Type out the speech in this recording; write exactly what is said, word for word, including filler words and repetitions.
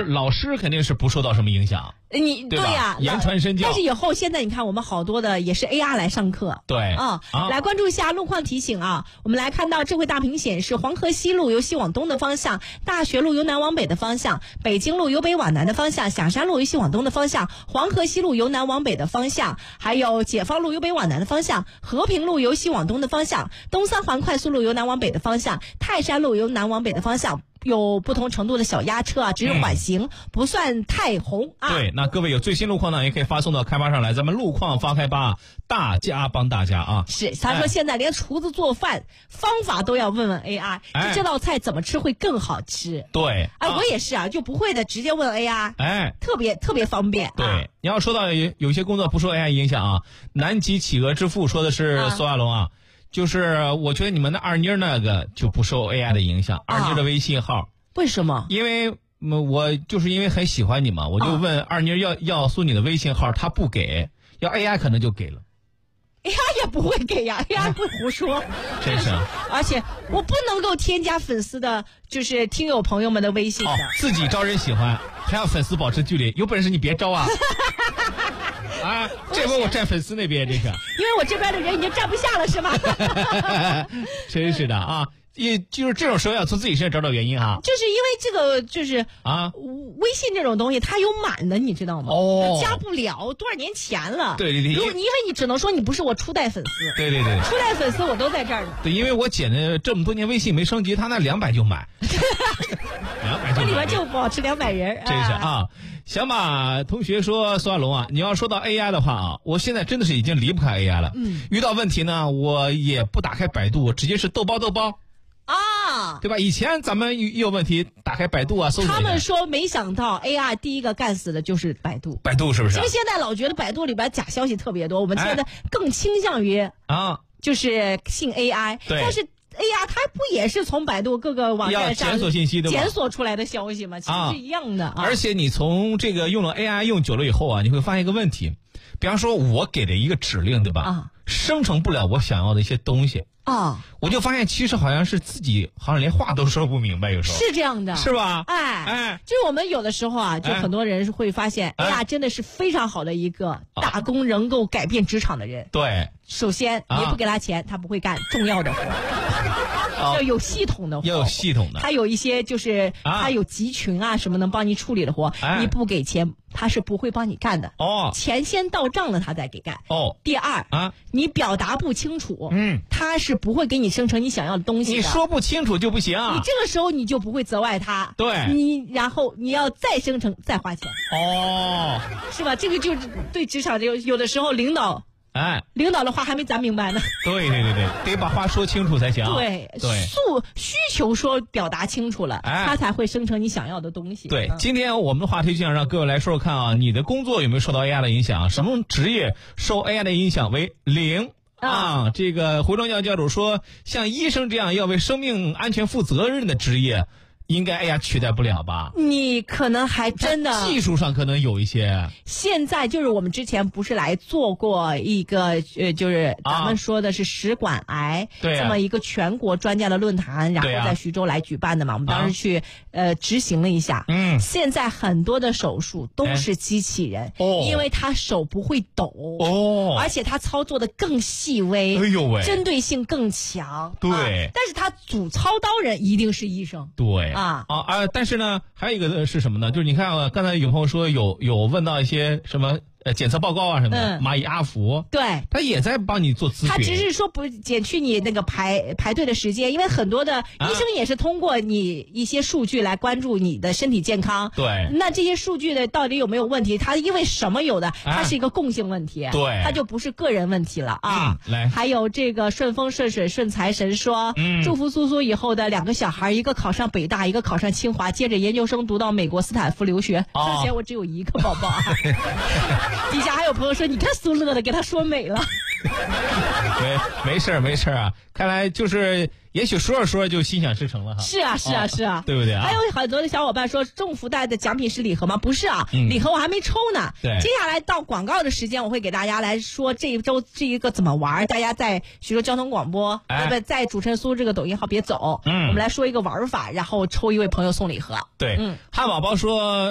是老师肯定是不受到什么影响。 你对呀、啊， 言传身教。 但是以后现在你看，我们好多的也是 A R 来上课。 对啊、 啊， 来关注一下路况提醒啊。我们来看到智慧大屏显示，黄河西路由西往东的方向，大学路由南往北的方向，北京路由北往南的方向，响山路由西往东的方向，黄河西路由南往北的方向，还有解放路由北往南的方向，和平路由西往东的方向，东三环快速路由南往北的方向，泰山路由南往北的方向。有不同程度的小压车啊，只是缓行，嗯、不算太红啊。 对，那各位有最新路况呢，也可以发送到开发上来，咱们路况发开发，大家帮大家啊。 是，他说现在连厨子做饭、哎、方法都要问问 A I，、哎、这道菜怎么吃会更好吃？ 对， 哎，啊、我也是啊，就不会的直接问 A I， 哎， 特别特别方便。 对， 啊、 你要说到有有些工作不受 A I 影响啊，南极企鹅之父说的是苏亚龙啊。啊就是我觉得你们的二妮那个就不受 A I 的影响，啊、二妮的微信号。 为什么？ 因为我就是因为很喜欢你嘛，我就问二妮要要苏你的微信号，他不给，要 A I 可能就给了。 A I 也不会给呀 ，A I 会胡说。 真是。 而且我不能够添加粉丝的，就是听友朋友们的微信的。 哦，自己招人喜欢，还要粉丝保持距离，有本事你别招啊！啊，这回我站粉丝那边，这个。 因为我这边的人已经站不下了，是吗？ 真是的啊。也就是这种时候要从自己身上找找原因哈， 就是因为这个就是啊， 微信这种东西它有满的，你知道吗？ 哦， 加不了，多少年前了。 对对对， 如果你因为你只能说你不是我初代粉丝， 对对对， 初代粉丝我都在这儿呢。 对，因为我剪了这么多年微信没升级，他那两百就买，两百就买， 这里面就保持两百人， 真是啊。小马同学说：“苏亚龙啊，你要说到 A I 的话啊，我现在真的是已经离不开 A I 了。嗯，遇到问题呢，我也不打开百度，我直接是豆包豆包。” 啊， 对吧？以前咱们一有问题打开百度啊，搜索。 他们说没想到 A I 第一个干死的就是百度。 百度是不是？ 因为现在老觉得百度里边假消息特别多，我们现在更倾向于啊， 就是信 A I。 对。 但是 A I 它不也是从百度各个网站上检索信息的检索出来的消息吗？其实是一样的。啊、 而且你从这个用了 A I 用久了以后啊，你会发现一个问题，比方说我给的一个指令，对吧？啊。生成不了我想要的一些东西啊， 我就发现其实好像是自己好像连话都说不明白，有时候是这样的， 是吧？ 哎哎， 就是我们有的时候啊，就很多人会发现，哎呀，真的是非常好的一个打工能够改变职场的人。 对， 首先你不给他钱，他不会干重要的活。要有系统的活， 要有系统的。 他有一些就是他有集群啊什么能帮你处理的活，你不给钱，他是不会帮你干的。 哦， 钱先到账了，他再给干。 哦， 第二啊， 你表达不清楚， 嗯， 他是不会给你生成你想要的东西的。 你说不清楚就不行。 你这个时候你就不会责怪他， 对， 你然后你要再生成再花钱。 哦， 是吧？这个就是对职场有有的时候领导。 哎， 领导的话还没咱明白呢。 对对对对，得把话说清楚才行。 对对， 诉需求说表达清楚了， 哎， 他才会生成你想要的东西。 对， 嗯、 今天我们的话题就想让各位来说说看啊，你的工作有没有受到 A I 的影响？什么职业受 A I 的影响为零？啊，啊这个回庄教教主说，像医生这样要为生命安全负责任的职业。应该哎呀取代不了吧？ 你可能还真的技术上可能有一些。 现在就是我们之前不是来做过一个呃，就是咱们说的是食管癌、啊、这么一个全国专家的论坛，然后在徐州来举办的嘛。啊、我们当时去、啊、呃执行了一下。嗯。现在很多的手术都是机器人，哦，因为他手不会抖哦，而且他操作的更细微， 哎呦喂， 针对性更强。 对、 啊，但是他主操刀人一定是医生。 对。 啊啊啊！但是呢，还有一个是什么呢？就是你看，刚才有朋友说有有问到一些什么呃检测报告啊什么的，嗯、蚂蚁阿福， 对， 他也在帮你做咨询。 他只是说不减去你那个排排队的时间，因为很多的医生也是通过你一些数据来关注你的身体健康。 对， 那这些数据呢，到底有没有问题？它因为什么有的？它是一个共性问题， 对， 它就不是个人问题了啊。 嗯、来， 还有这个顺风顺水顺财神说，嗯、祝福苏苏以后的两个小孩，一个考上北大，一个考上清华，接着研究生读到美国斯坦福留学。 哦、 之前我只有一个宝宝啊。底下还有朋友说，你看苏乐的给他说美了。 没没事没事啊，看来就是也许说着说着就心想事成了哈。 是啊是啊是啊， 对不对啊？ 还有很多的小伙伴说中福袋的奖品是礼盒吗？不是啊， 嗯、 礼盒我还没抽呢。 对， 接下来到广告的时间，我会给大家来说这一周这一个怎么玩。大家在徐州交通广播， 哎、 不在主持人苏这个抖音号别走， 嗯， 我们来说一个玩法，然后抽一位朋友送礼盒。 对，嗯，汉堡包说。